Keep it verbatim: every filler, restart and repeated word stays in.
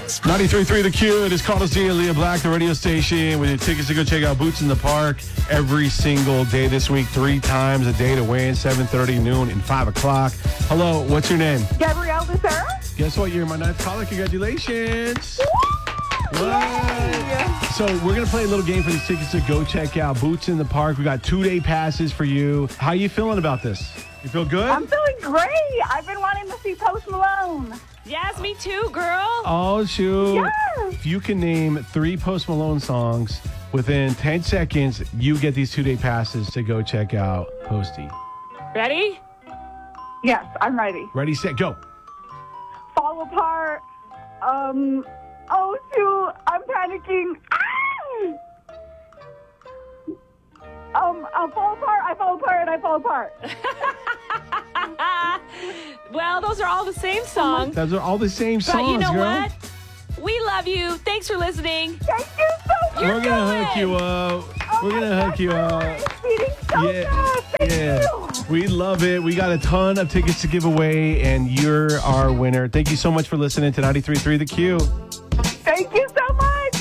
ninety-three point three The Q. It is Carlos D. and Leah Black, the radio station, with your tickets to go check out Boots in the Park every single day this week, three times a day to win, seven thirty, noon, and five o'clock. Hello, what's your name? Gabrielle DeSera. Guess what? You're my ninth caller. Congratulations. What? Yay. So we're going to play a little game for these tickets to go check out Boots in the Park. We got two-day passes for you. How you feeling about this? You feel good? I'm feeling great. I've been wanting to see Post Malone. Yes, me too, girl. Oh, shoot. Yes. If you can name three Post Malone songs within ten seconds, you get these two-day passes to go check out Posty. Ready? Yes, I'm ready. Ready, set, go. Fall apart. Um. Oh, shoot. I'm panicking. Ah! Um, I fall apart. I fall apart. And I fall apart. Well, those are all the same songs. Those are all the same songs, But you know girl. what? We love you. Thanks for listening. Thank you so much. You're We're going to good. hook you up. Oh, We're going to my hook you God, up. It's beating so Yeah, fast. Thank yeah. you. We love it. We got a ton of tickets to give away, and you're our winner. Thank you so much for listening to ninety-three point three The Q.